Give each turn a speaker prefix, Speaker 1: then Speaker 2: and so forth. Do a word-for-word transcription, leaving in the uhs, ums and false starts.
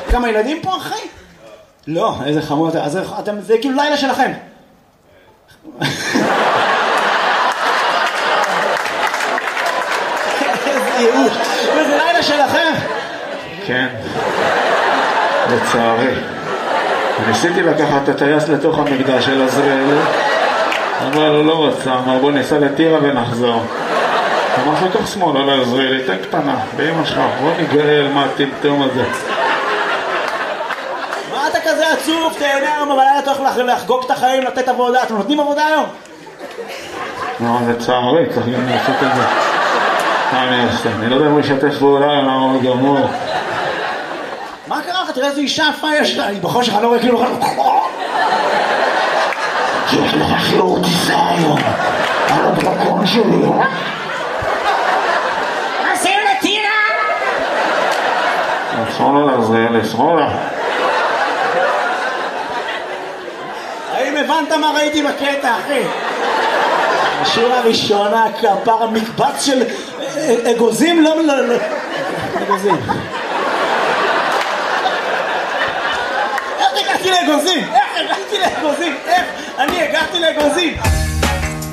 Speaker 1: כמה ילדים פה, אחי? לא, איזה חמוד, אז אתם, זה כאילו לילה שלכם. איזה ייאוש, וזה לילה שלכם.
Speaker 2: כן, לצערי. ניסיתי לקחת את הטייס לתוך המקדש של עזריאל, אבל הוא לא רצה, אמר בוא ניסע לטירה ונחזור. אמר לתוך שמאל, לא לעזריאל, תן קטנה, באמא שלך, בוא נגאל מה הטמטום הזה.
Speaker 1: מה אתה כזה עצוב? תהנה היום, אבל היה אתה הולך לחגוג את החיים, לתת עבודה. אתם נותנים עבודה היום?
Speaker 2: לא, זה צערי, צריך גם לעשות את זה. מה אני אעשה? אני לא יודע אם הוא ישתף פעולה, למה הוא גמור.
Speaker 1: מה קרה לך? תראה איזה אישה יפה יש לה. אני בחור שלך לא רואה כאילו...
Speaker 2: יש לך חירות טיסה היום, על הדרקון שלי.
Speaker 1: עושים לטירה!
Speaker 2: שמאלה לעזריאל, שמאלה.
Speaker 1: האם הבנת מה ראיתי בקטע, אחי? השיר הראשונה, כפר המקבץ של אגוזים, לא, לא, לא. אגוזים. איך הגעתי לאגוזים? איך הגעתי לאגוזים? איך? אני הגעתי לאגוזים.